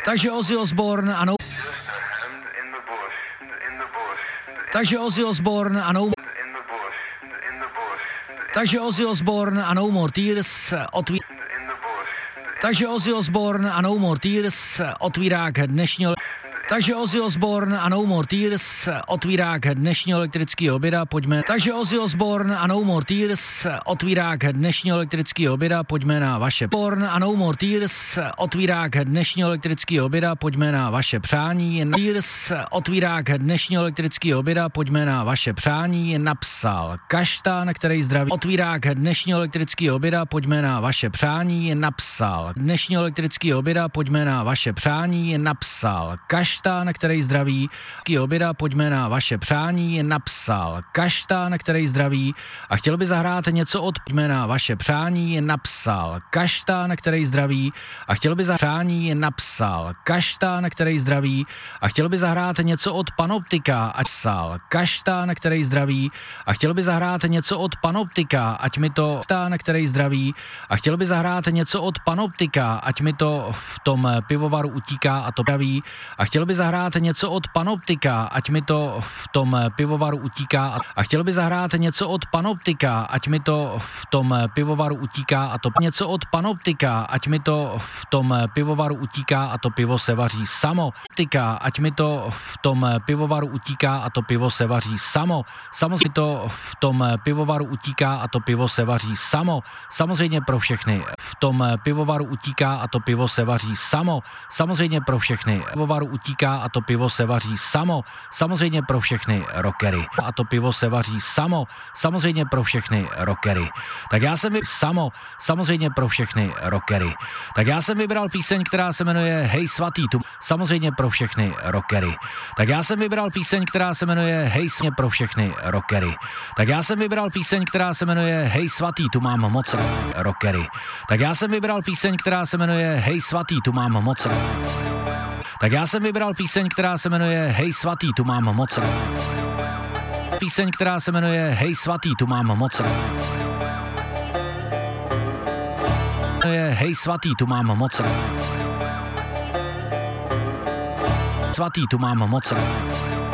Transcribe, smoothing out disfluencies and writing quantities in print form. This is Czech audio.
Takže Ozzy Osbourne a No More Tears otvírák dnešního otvírák dnešního elektrického oběda, pojďme. Takže Ozzy Osbourne a No More Tears otvírák dnešního elektrického oběda, pojďme na vaše. Otvírák dnešního elektrického oběda, pojďme na vaše přání. Otvírák dnešního elektrického oběda, pojďme na vaše přání, napsal Kaštan, který zdraví. Otvírák dnešního elektrického oběda, pojďme na vaše přání, napsal dnešního elektrického oběda, pojďme na vaše přání, napsal Kaštan, který zdraví. Oběda, pojďme na vaše přání, napsal Kaštan, který zdraví a chtěl by zahrát něco od pojďme na vaše přání, napsal Kaštan, který zdraví a chtěl by přání, napsal Kaštan, který zdraví a chtěl by zahrát něco od Panoptika, ať psal Kaštan, který zdraví a chtěl by zahrát něco od Panoptika, ať mi to Kaštan, který zdraví a chtěl by zahrát něco od Panoptika, ať mi to v tom pivovaru utíká a to praví a chtěl by zahrát něco od Panoptika, ať mi to v tom pivovaru utíká a chtěl by zahrát něco od Panoptika, ať mi to v tom pivovaru utíká a to něco od Panoptika, ať mi to v tom pivovaru utíká a to pivo se vaří samo. Ať mi to v tom pivovaru utíká a to pivo se vaří samo. Samozřejmě to v tom pivovaru utíká a to pivo se vaří samo. Samozřejmě pro všechny. V tom pivovaru utíká a to pivo se vaří samo. Samozřejmě pro všechny. Pivovaru utíká a to pivo se vaří samo. Samozřejmě pro všechny rockery. A to pivo se vaří samo. Samozřejmě pro všechny rockery. Tak já jsem samozřejmě pro všechny rockery. Tak já jsem vybral píseň, která se jmenuje Hej svatý tu. Samozřejmě pro všechny rockery. Tak já jsem vybral píseň, která se jmenuje Hej pro všechny rockery. Tak já jsem vybral píseň, která se jmenuje Hej svatý, tu mám moc rockery. Tak já jsem vybral píseň, která se jmenuje Hej svatý, tu mám moc. Tak já jsem vybral píseň, která se jmenuje Hej svatý, tu mám moc. Píseň, která se jmenuje Hej svatý, tu mám moc. Hej svatý, tu mám moc. Svatý, tu mám moc.